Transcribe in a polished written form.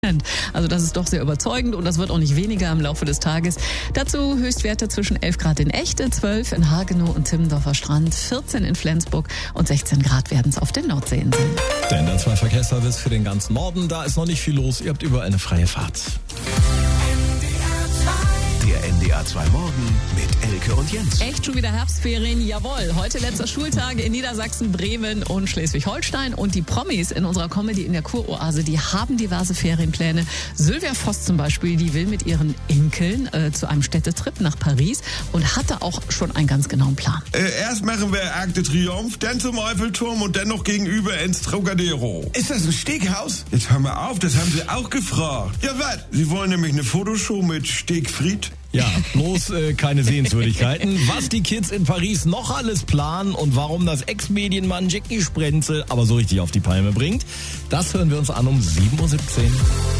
Also das ist doch sehr überzeugend und das wird auch nicht weniger im Laufe des Tages. Dazu Höchstwerte zwischen 11 Grad in Echte, 12 in Hagenow und Timmendorfer Strand, 14 in Flensburg und 16 Grad werden es auf den Nordseeinseln. Der NDR2 Verkehrsservice für den ganzen Norden, da ist noch nicht viel los. Ihr habt überall eine freie Fahrt. Der NDR2 Morgen mit Elke und Jens. Echt schon wieder Herbstferien? Jawohl. Heute letzter Schultag in Niedersachsen, Bremen und Schleswig-Holstein. Und die Promis in unserer Comedy in der Kuroase, die haben diverse Ferienpläne. Sylvia Voss zum Beispiel, die will mit ihren Enkeln zu einem Städtetrip nach Paris und hatte auch schon einen ganz genauen Plan. Erst machen wir Arc de Triomphe, dann zum Eiffelturm und dann noch gegenüber ins Trocadero. Ist das ein Steakhouse? Jetzt hör mal auf, das haben sie auch gefragt. Ja, was? Sie wollen nämlich eine Fotoshow mit Steakfried? Ja, bloß keine Sehenswürdigkeiten. Was die Kids in Paris noch alles planen und warum das Ex-Medienmann Jackie Sprenzel aber so richtig auf die Palme bringt, das hören wir uns an um 7.17 Uhr.